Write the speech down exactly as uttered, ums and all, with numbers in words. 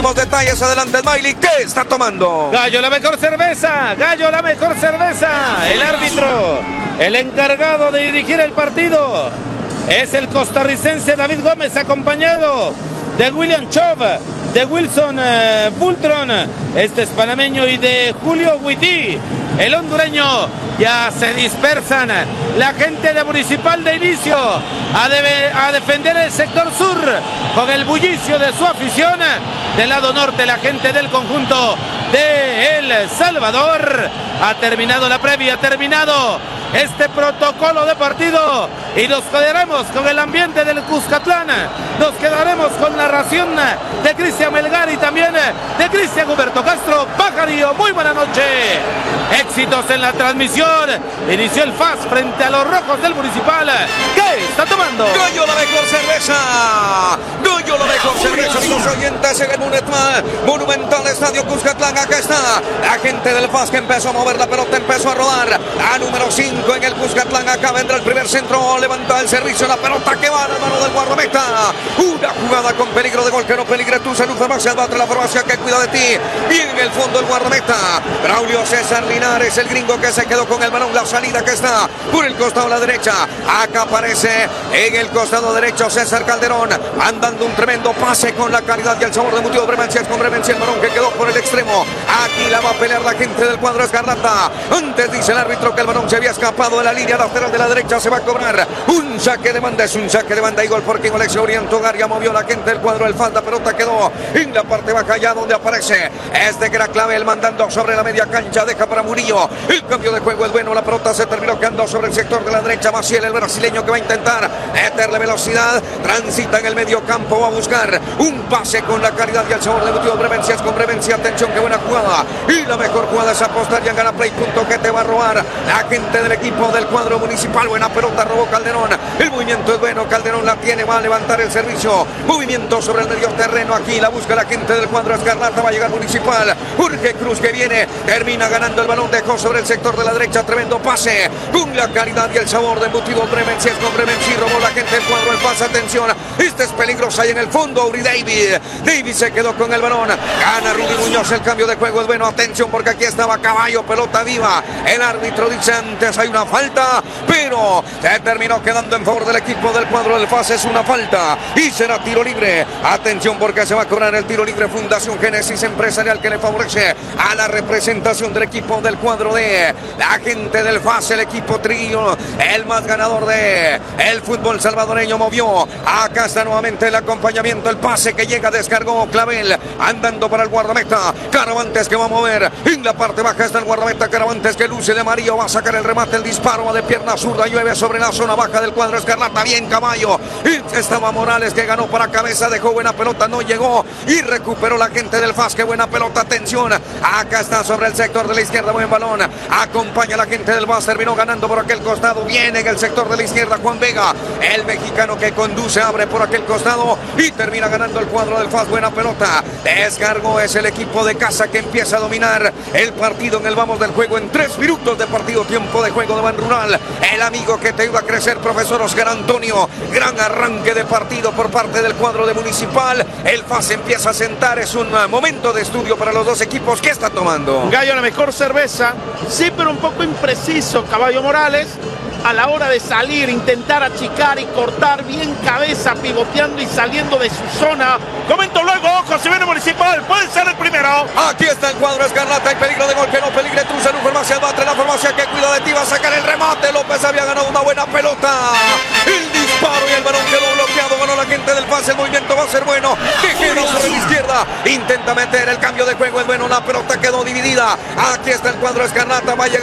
últimos detalles. Adelante, Smiley. ¿Qué está tomando? Gallo, la mejor cerveza. Gallo, la mejor cerveza. El árbitro, el encargado de dirigir el partido, es el costarricense David Gómez, acompañado de William Chov, de Wilson uh, Bultron, este es panameño, y de Julio Huití, el hondureño. Ya se dispersan la gente de Municipal de inicio a, debe, a defender el sector sur con el bullicio de su afición. Del lado norte, la gente del conjunto de El Salvador. Ha terminado la previa, ha terminado este protocolo de partido y nos quedaremos con el ambiente del Cuscatlán, nos quedaremos con la narración de Cristian Melgar y también de Cristian Huberto Castro. Pajarillo, muy buena noche, éxitos en la transmisión. Inició el F A S frente a los rojos del Municipal. ¿Qué está tomando? Gallo, la mejor cerveza. Gallo, la mejor cerveza. Los oyentes en el Monumental Estadio Cuscatlán. Acá está la gente del F A S que empezó a mover la pelota, empezó a rodar. La número cinco en el Cuscatlán. Acá vendrá el primer centro. Levanta el servicio. La pelota que va a la mano del guardameta. Una jugada con peligro de gol. Que no peligre tu salud. Farmacia Batre, la farmacia que cuida de ti. Bien en el fondo el guardameta. Braulio César Linares, el gringo que se quedó con el balón. La salida que está por el costado a la derecha. Acá aparece en el costado derecho César Calderón. Andando un tremendo pase con la calidad y el sabor de Mutido Bremencias con Bremencia. El balón que quedó por el extremo. Aquí la va a pelear la gente del cuadro Escarlata. Antes dice el árbitro que el balón se había escapado de la línea lateral de la derecha. Se va a cobrar un saque de banda. Es un saque de banda y gol porque Alexio Oriento ya movió la gente del cuadro del falta. Pelota quedó en la parte baja ya donde aparece este que era clave. El mandando sobre la media cancha. Deja para Murillo. El cambio de juego es bueno. La pelota se terminó quedando sobre el sector de la derecha. Maciel, el brasileño, que va a intentar meterle velocidad. Transita en el medio campo. Va a buscar un pase con la calidad y el sabor de Mutido Bremencias con Bremencia. Atención, qué buena jugada. Y la mejor jugada es apostar y en gana play. Punto que te va a robar la gente del equipo del cuadro Municipal. Buena pelota, robó Calderón. El movimiento es bueno. Calderón la tiene. Va a levantar el servicio. Movimiento sobre el medio terreno. Aquí la busca la gente del cuadro Escarlata. Va a llegar Municipal. Jorge Cruz que viene. Termina ganando el balón. Dejó sobre el sector de la derecha. Tremendo pase. Con la calidad y el sabor de Mutido Bremencias con Bremencia. Robó la gente del cuadro. El pase. Atención. Este es peligroso ahí en el fondo. Uri David. David se quedó con el balón. Gana Rudy Muñoz. El cambio de juego es bueno. Atención porque aquí estaba Caballo. Pelota viva. El árbitro dice antes hay una falta. Pero se terminó quedando en favor del equipo del cuadro del F A S. Es una falta. Y será tiro libre. Atención porque se va a cobrar el tiro libre. Fundación Génesis Empresarial que le favorece a la representación del equipo del cuadro de la gente del F A S. El equipo trío. El más ganador de el fútbol salvadoreño movió. Acá está nuevamente el acompañamiento. El pase que llega. Descargó Clavel. Andando para el guardameta. Caravantes que va a mover. En la parte baja está el guardameta Caravantes que luce de amarillo. Va a sacar el remate. El disparo de pierna zurda. Llueve sobre la zona baja del cuadro Escarlata. Bien Caballo. Y estaba Morales que ganó para cabeza. Dejó buena pelota. No llegó. Y recuperó la gente del F A S. Qué buena pelota. Atención. Acá está sobre el sector de la izquierda. Buen balón. Acompaña a la gente del F A S. Terminó ganando por aquel costado. Viene en el sector de la izquierda Juan Vega. El mexicano que conduce. Abre por aquel costado. Y termina ganando el cuadro del F A S. Buena pelota. Descargó. Es el equipo de casa que empieza a dominar el partido en el vamos del juego. En tres minutos de partido. Tiempo de juego de Ban Rural. El amigo que te iba a crecer, profesor Oscar Antonio. Gran arranque de partido por parte del cuadro de Municipal. El F A S empieza a sentar. Es un momento de estudio para los dos equipos. ¿Qué está tomando? Gallo, la mejor cerveza. Sí, pero un poco impreciso Caballo Morales a la hora de salir, intentar achicar y cortar bien cabeza, pivoteando y saliendo de su zona. Comento luego, ojo, se viene Municipal, puede ser el primero. Aquí está el cuadro Escarlata, hay peligro de gol, que no peligre tu salud. Farmacia Batre, la farmacia que cuida de ti, va a sacar el remate. López había ganado una buena pelota. El disparo y el balón quedó bloqueado. Ganó la gente del pase, el movimiento va a ser bueno. Tejero sobre la izquierda, intenta meter el cambio de juego, es bueno. La pelota quedó dividida. Aquí está el cuadro Escarlata, va a llegar